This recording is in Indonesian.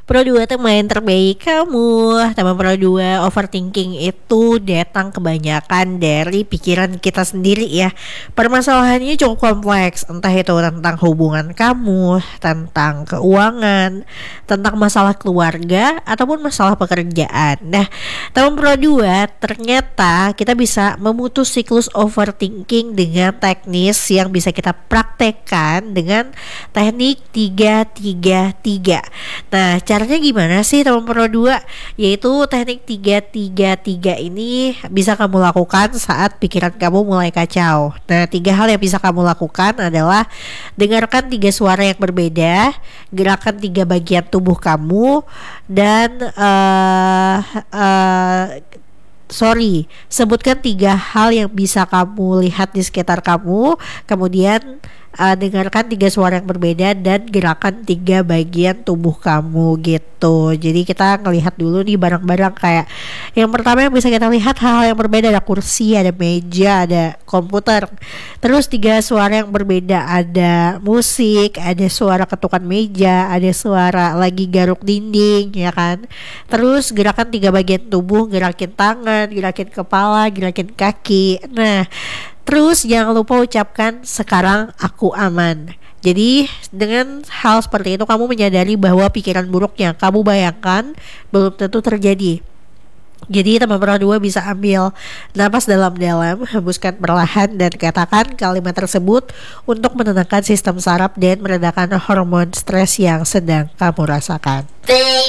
Pro 2 teman terbaik kamu. Teman Pro 2, overthinking itu datang kebanyakan dari pikiran kita sendiri ya. Permasalahannya cukup kompleks, entah itu tentang hubungan kamu, tentang keuangan, tentang masalah keluarga, ataupun masalah pekerjaan. Nah, teman Pro 2, ternyata kita bisa memutus siklus overthinking dengan teknis yang bisa kita praktekkan dengan teknik 3-3-3. Nah, caranya gimana sih teman Pro 2? Yaitu teknik 3-3-3 ini bisa kamu lakukan saat pikiran kamu mulai kacau. Nah, 3 hal yang bisa kamu lakukan adalah dengarkan 3 suara yang berbeda, gerakan 3 bagian tubuh kamu, dan sebutkan 3 hal yang bisa kamu lihat di sekitar kamu, kemudian dengarkan 3 suara yang berbeda dan gerakan 3 bagian tubuh kamu gitu. Jadi kita ngelihat dulu nih barang-barang, kayak yang pertama yang bisa kita lihat hal-hal yang berbeda, ada kursi, ada meja, ada komputer. Terus 3 suara yang berbeda, ada musik, ada suara ketukan meja, ada suara lagi garuk dinding, ya kan. Terus gerakan 3 bagian tubuh, gerakin tangan, gerakin kepala, gerakin kaki. Nah, terus jangan lupa ucapkan sekarang aku aman. Jadi dengan hal seperti itu kamu menyadari bahwa pikiran buruk yang kamu bayangkan belum tentu terjadi. Jadi teman Pro 2 bisa ambil napas dalam-dalam, hembuskan perlahan, dan katakan kalimat tersebut untuk menenangkan sistem saraf dan meredakan hormon stres yang sedang kamu rasakan.